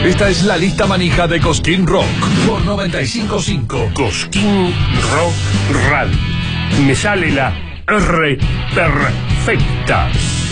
Esta es la lista manija de Cosquín Rock por 95.5. Cosquín Rock Radio. Me sale la R perfecta.